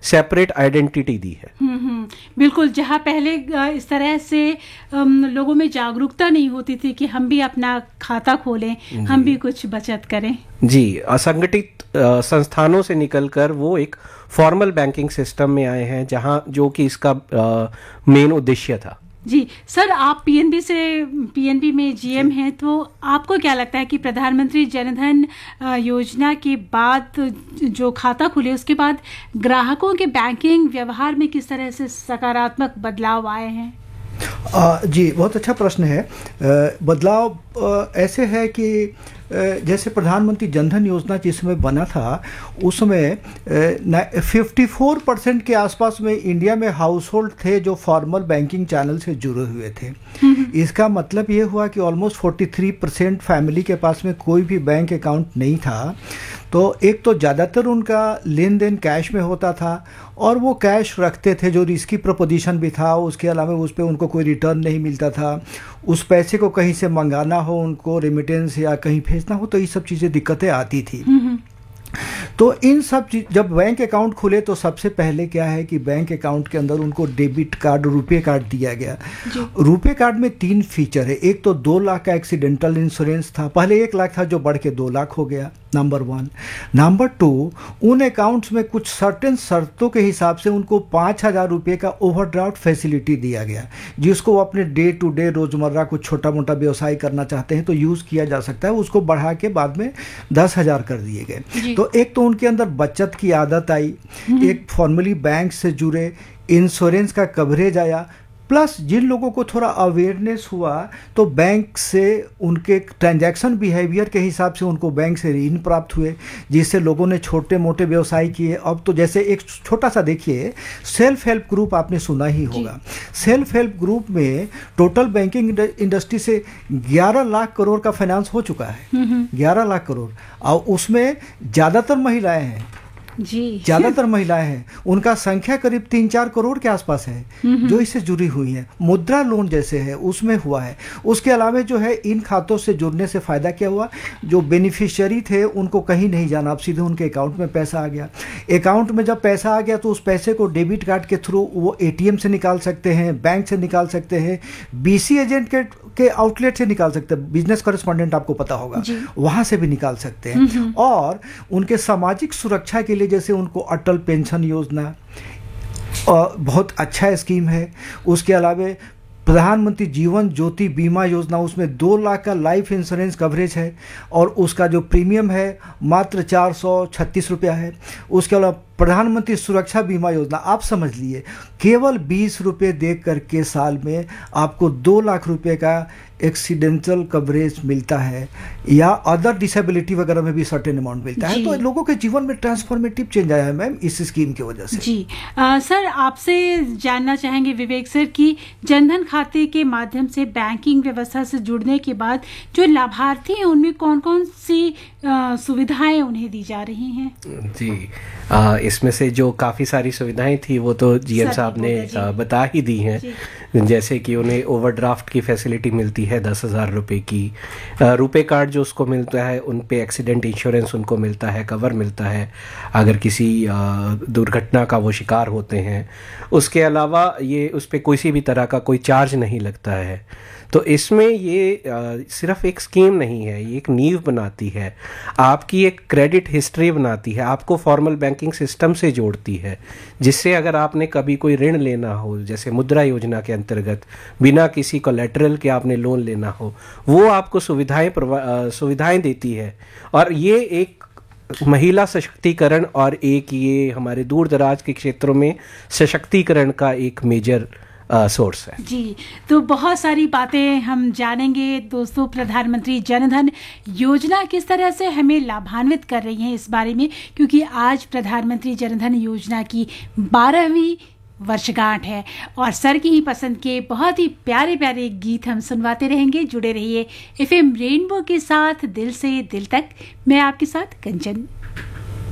Separate identity दी है। बिल्कुल, जहाँ पहले इस तरह से लोगों में जागरूकता नहीं होती थी कि हम भी अपना खाता खोलें, हम भी कुछ बचत करें। जी, असंगठित संस्थानों से निकलकर वो एक फॉर्मल बैंकिंग सिस्टम में आए हैं, जहाँ जो कि इसका मेन उद्देश्य था। जी सर, आप पीएनबी में जीएम हैं, तो आपको क्या लगता है कि प्रधानमंत्री जनधन योजना के बाद जो खाता खुले उसके बाद ग्राहकों के बैंकिंग व्यवहार में किस तरह से सकारात्मक बदलाव आए हैं? जी, बहुत अच्छा प्रश्न है। बदलाव ऐसे है कि जैसे प्रधानमंत्री जनधन योजना जिस समय बना था उस समय 54% के आसपास में इंडिया में हाउस होल्ड थे जो फॉर्मल बैंकिंग चैनल से जुड़े हुए थे। इसका मतलब ये हुआ कि ऑलमोस्ट 43% फैमिली के पास में कोई भी बैंक अकाउंट नहीं था। तो एक तो ज़्यादातर उनका लेन देन कैश में होता था और वो कैश रखते थे, जो रिस्की प्रोपोजिशन भी था। उसके अलावा उस पर उनको कोई रिटर्न नहीं मिलता था। उस पैसे को कहीं से मंगाना हो, उनको रेमिटेंस या कहीं भेजना हो, तो ये सब चीज़ें दिक्कतें आती थी। तो इन सब जब बैंक अकाउंट खुले तो सबसे पहले क्या है कि बैंक अकाउंट के अंदर उनको डेबिट कार्ड, रुपए कार्ड दिया गया। रुपए कार्ड में 3 फीचर है। एक तो 2 लाख का एक्सीडेंटल इंश्योरेंस था, पहले 1 लाख था जो बढ़ के 2 लाख हो गया, नंबर 1। नंबर 2, उन अकाउंट्स में कुछ सर्टेन शर्तों के हिसाब से उनको 5,000 रुपये का ओवरड्राफ्ट फैसिलिटी दिया गया, जिसको वो अपने डे टू डे रोजमर्रा कुछ छोटा मोटा व्यवसाय करना चाहते हैं तो यूज़ किया जा सकता है। उसको बढ़ा के बाद में 10,000 कर दिए गए। तो एक तो उनके अंदर बचत की आदत आई, एक फॉर्मली बैंक से जुड़े, इंश्योरेंस का कवरेज आया, प्लस जिन लोगों को थोड़ा अवेयरनेस हुआ तो बैंक से उनके ट्रांजैक्शन बिहेवियर के हिसाब से उनको बैंक से ऋण प्राप्त हुए, जिससे लोगों ने छोटे मोटे व्यवसाय किए। अब तो जैसे एक छोटा सा देखिए, सेल्फ हेल्प ग्रुप आपने सुना ही होगा। सेल्फ हेल्प ग्रुप में टोटल बैंकिंग इंडस्ट्री से 11 लाख करोड़ का फाइनेंस हो चुका है। 11 लाख करोड़, और उसमें ज़्यादातर महिलाएं हैं। जी, ज्यादातर महिलाएं हैं। उनका संख्या करीब 3-4 करोड़ के आसपास है जो इससे जुड़ी हुई हैं। मुद्रा लोन जैसे है उसमें हुआ है। उसके अलावा जो है, इन खातों से जुड़ने से फायदा क्या हुआ, जो बेनिफिशियरी थे उनको कहीं नहीं जाना, अब सीधे उनके अकाउंट में पैसा आ गया। अकाउंट में जब पैसा आ गया तो उस पैसे को डेबिट कार्ड के थ्रू वो एटीएम से निकाल सकते हैं, बैंक से निकाल सकते हैं, बीसी एजेंट के आउटलेट से निकाल सकते हैं, बिजनेस कॉरेस्पॉन्डेंट आपको पता होगा, वहां से भी निकाल सकते हैं। और उनके सामाजिक सुरक्षा के लिए जैसे उनको अटल पेंशन योजना बहुत अच्छा स्कीम है। उसके अलावा प्रधानमंत्री जीवन ज्योति बीमा योजना, उसमें 2 लाख का लाइफ इंश्योरेंस कवरेज है और उसका जो प्रीमियम है मात्र 436 रुपया है। उसके अलावा प्रधानमंत्री सुरक्षा बीमा योजना, आप समझ लिए केवल 20 रुपये दे करके साल में आपको 2 लाख रुपए का एक्सीडेंटल कवरेज मिलता है, या अदर डिसेबिलिटी वगैरह में भी सर्टेन अमाउंट मिलता है। तो लोगों के जीवन में ट्रांसफॉर्मेटिव चेंज आया है मैम इस स्कीम की वजह से। जी सर, आपसे जानना चाहेंगे विवेक सर कि जनधन खाते के माध्यम से बैंकिंग व्यवस्था से जुड़ने के बाद जो लाभार्थी हैं उनमें कौन कौन सी सुविधाएं उन्हें दी जा रही हैं? जी, इसमें से जो काफ़ी सारी सुविधाएं थी वो तो जीएम साहब ने बता ही दी हैं। जैसे कि उन्हें ओवरड्राफ्ट की फैसिलिटी मिलती है 10,000 रुपये की, रुपए कार्ड जो उसको मिलता है उन पे एक्सीडेंट इंश्योरेंस उनको मिलता है, कवर मिलता है अगर किसी दुर्घटना का वो शिकार होते हैं। उसके अलावा ये उस पर किसी भी तरह का कोई चार्ज नहीं लगता है। तो इसमें ये सिर्फ एक स्कीम नहीं है, ये एक नींव बनाती है, आपकी एक क्रेडिट हिस्ट्री बनाती है, आपको फॉर्मल बैंकिंग सिस्टम से जोड़ती है, जिससे अगर आपने कभी कोई ऋण लेना हो, जैसे मुद्रा योजना के अंतर्गत बिना किसी कोलैटरल के आपने लोन लेना हो, वो आपको सुविधाएं देती है। और ये एक महिला सशक्तिकरण और एक ये हमारे दूर दराज के क्षेत्रों में सशक्तिकरण का एक मेजर सोर्स है। जी, तो बहुत सारी बातें हम जानेंगे दोस्तों। प्रधानमंत्री जनधन योजना किस तरह से हमें लाभान्वित कर रही है इस बारे में, क्योंकि आज प्रधानमंत्री जनधन योजना की 12वीं वर्षगांठ है। और सर की ही पसंद के बहुत ही प्यारे प्यारे गीत हम सुनवाते रहेंगे। जुड़े रहिए FM रेनबो के साथ, दिल से दिल तक। मैं आपके साथ कंचन।